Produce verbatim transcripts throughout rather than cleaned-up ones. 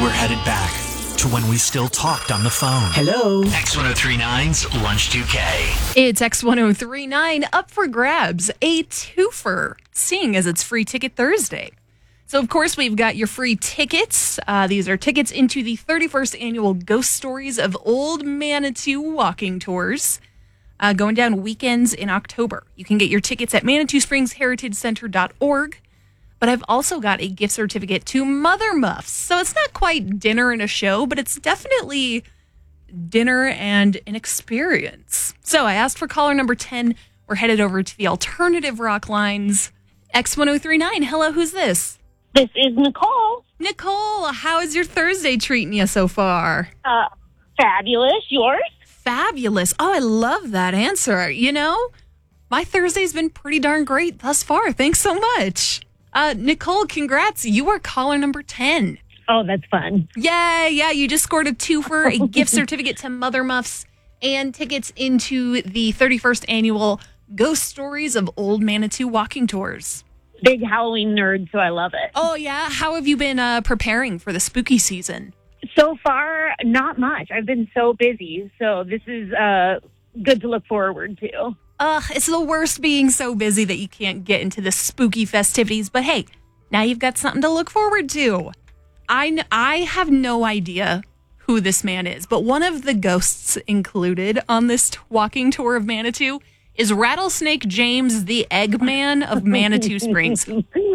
We're headed back to when we still talked on the phone. Hello. X ten thirty-nine's Lunch two K. It's X ten thirty-nine up for grabs, a twofer, seeing as it's Free Ticket Thursday. So, of course, we've got your free tickets. Uh, these are tickets into the thirty-first annual Ghost Stories of Old Manitou walking tours, uh, going down weekends in October. You can get your tickets at manitou springs heritage center dot org. But I've also got a gift certificate to Mother Muffs. So it's not quite dinner and a show, but it's definitely dinner and an experience. So I asked for caller number ten. We're headed over to the alternative rock lines. X ten thirty-nine. Hello, who's this? This is Nicole. Nicole, how is your Thursday treating you so far? Uh, fabulous. Yours? Fabulous. Oh, I love that answer. You know, my Thursday's been pretty darn great thus far. Thanks so much. Uh, Nicole, congrats. You are caller number ten. Oh, that's fun. Yeah, yeah. You just scored a twofer, a gift certificate to Mother Muffs, and tickets into the thirty-first annual Ghost Stories of Old Manitou walking tours. Big Halloween nerd, so I love it. Oh, yeah. How have you been uh, preparing for the spooky season? So far, not much. I've been so busy, so this is uh, good to look forward to. Ugh, it's the worst being so busy that you can't get into the spooky festivities. But hey, now you've got something to look forward to. I, kn- I have no idea who this man is, but one of the ghosts included on this t- walking tour of Manitou is Rattlesnake James, the Eggman of Manitou Springs.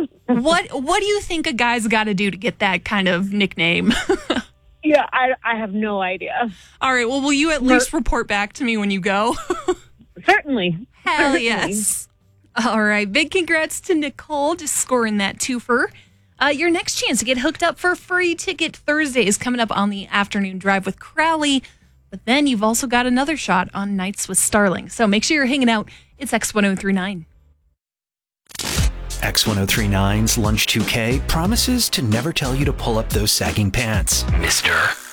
What What do you think a guy's got to do to get that kind of nickname? Yeah, I, I have no idea. All right, well, will you at least report back to me when you go? Certainly. Hell Certainly. yes. All right. Big congrats to Nicole just scoring that twofer. Uh, your next chance to get hooked up for Free Ticket Thursday is coming up on the afternoon drive with Crowley. But then you've also got another shot on Nights with Starling. So make sure you're hanging out. It's X ten thirty-nine. X ten thirty-nine's Lunch two K promises to never tell you to pull up those sagging pants, mister.